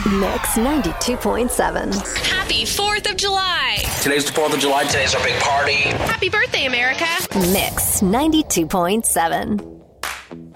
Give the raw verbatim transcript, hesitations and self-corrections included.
Mix ninety-two point seven. Happy fourth of July. Today's the fourth of July. Today's our big party. Happy birthday, America. Mix ninety-two point seven.